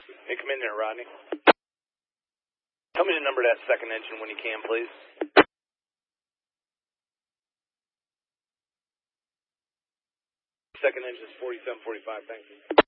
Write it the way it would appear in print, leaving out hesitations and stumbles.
Hey, come in there, Rodney. Tell me the number of that second engine when you can, please. Second engine is 4745, thank you.